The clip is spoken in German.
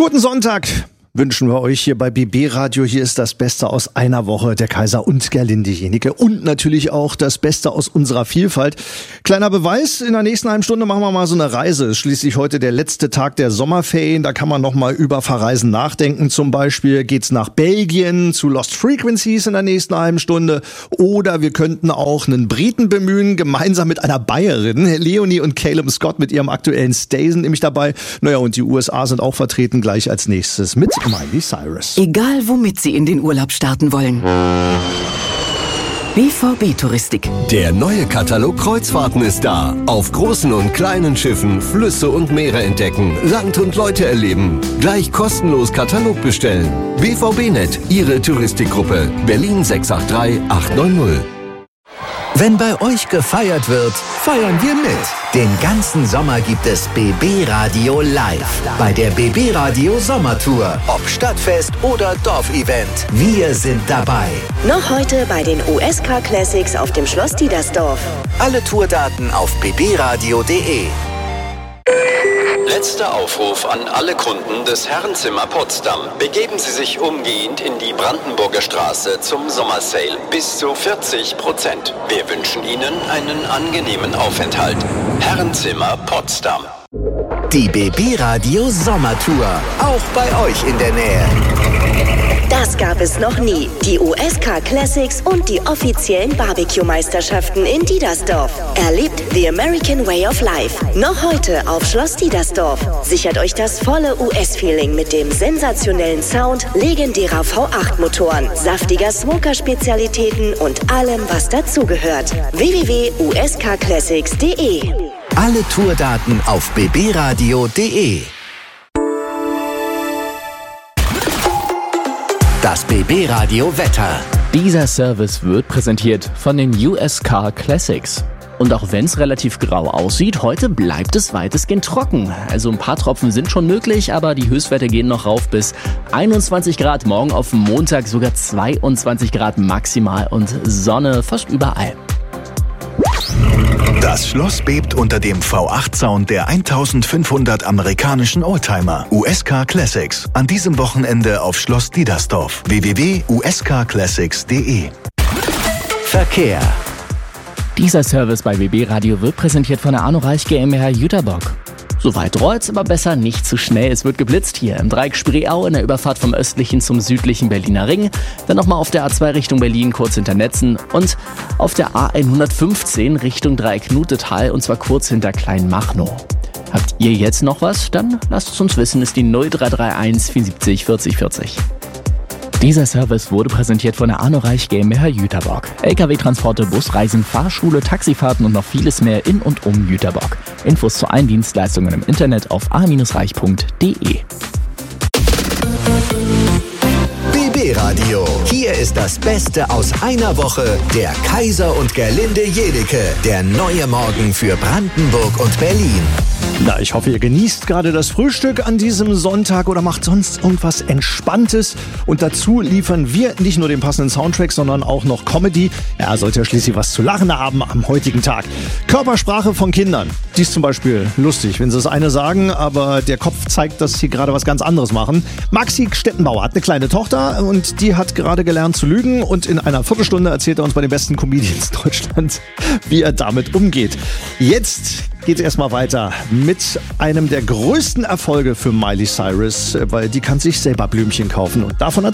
Guten Sonntag wünschen wir euch hier bei BB Radio. Hier ist das Beste aus einer Woche, der Kaiser und Gerlinde Jenike. Und natürlich auch das Beste aus unserer Vielfalt. Kleiner Beweis, in der nächsten halben Stunde machen wir mal so eine Reise. Ist schließlich heute der letzte Tag der Sommerferien. Da kann man noch mal über Verreisen nachdenken. Zum Beispiel geht's nach Belgien zu Lost Frequencies in der nächsten halben Stunde. Oder wir könnten auch einen Briten bemühen, gemeinsam mit einer Bayerin. Leonie und Caleb Scott mit ihrem aktuellen Stay sind nämlich dabei. Naja, und die USA sind auch vertreten gleich als nächstes mit Miley Cyrus. Egal, womit Sie in den Urlaub starten wollen. BVB Touristik. Der neue Katalog Kreuzfahrten ist da. Auf großen und kleinen Schiffen Flüsse und Meere entdecken, Land und Leute erleben. Gleich kostenlos Katalog bestellen. BVB-Net, Ihre Touristikgruppe. Berlin 683 890. Wenn bei euch gefeiert wird, feiern wir mit. Den ganzen Sommer gibt es BB Radio live. Bei der BB Radio Sommertour. Ob Stadtfest oder Dorfevent. Wir sind dabei. Noch heute bei den USK Classics auf dem Schloss Diedersdorf. Alle Tourdaten auf bbradio.de. Letzter Aufruf an alle Kunden des Herrenzimmer Potsdam. Begeben Sie sich umgehend in die Brandenburger Straße zum Sommersale bis zu 40%. Wir wünschen Ihnen einen angenehmen Aufenthalt. Herrenzimmer Potsdam. Die BB Radio Sommertour. Auch bei euch in der Nähe. Das gab es noch nie. Die USK Classics und die offiziellen Barbecue-Meisterschaften in Diedersdorf. Erlebt the American Way of Life. Noch heute auf Schloss Diedersdorf. Sichert euch das volle US-Feeling mit dem sensationellen Sound, legendärer V8-Motoren, saftiger Smoker-Spezialitäten und allem, was dazugehört. www.uskclassics.de. Alle Tourdaten auf bbradio.de. Das BB Radio Wetter. Dieser Service wird präsentiert von den USK Classics. Und auch wenn es relativ grau aussieht, heute bleibt es weitestgehend trocken. Also ein paar Tropfen sind schon möglich, aber die Höchstwerte gehen noch rauf bis 21 Grad. Morgen auf Montag sogar 22 Grad maximal und Sonne fast überall. Das Schloss bebt unter dem V8-Sound der 1500 amerikanischen Oldtimer. USK Classics. An diesem Wochenende auf Schloss Diedersdorf. www.uskclassics.de. Verkehr. Dieser Service bei BB Radio wird präsentiert von der Arno Reich GmbH Jüterbock. Soweit rollt's, aber besser nicht zu schnell. Es wird geblitzt hier im Dreieck Spreeau in der Überfahrt vom östlichen zum südlichen Berliner Ring. Dann nochmal auf der A2 Richtung Berlin, kurz hinter Netzen. Und auf der A115 Richtung Dreieck Nutetal und zwar kurz hinter Kleinmachnow. Habt ihr jetzt noch was? Dann lasst es uns wissen, ist die 0331 74 40 40. Dieser Service wurde präsentiert von der Arno Reich GmbH Jüterbock. LKW-Transporte, Busreisen, Fahrschule, Taxifahrten und noch vieles mehr in und um Jüterbock. Infos zu allen Dienstleistungen im Internet auf a-reich.de. BB Radio. Hier ist das Beste aus einer Woche. Der Kaiser und Gerlinde Jenike. Der neue Morgen für Brandenburg und Berlin. Na, ich hoffe, ihr genießt gerade das Frühstück an diesem Sonntag oder macht sonst irgendwas Entspanntes. Und dazu liefern wir nicht nur den passenden Soundtrack, sondern auch noch Comedy. Ja, sollte ja schließlich was zu lachen haben am heutigen Tag. Körpersprache von Kindern. Die ist zum Beispiel lustig, wenn sie das eine sagen, aber der Kopf zeigt, dass sie gerade was ganz anderes machen. Maxi Stettenbauer hat eine kleine Tochter und die hat gerade gelernt zu lügen. Und in einer Viertelstunde erzählt er uns bei den besten Comedians Deutschlands, wie er damit umgeht. Jetzt geht es erstmal weiter mit einem der größten Erfolge für Miley Cyrus, weil die kann sich selber Blümchen kaufen und davon erzählt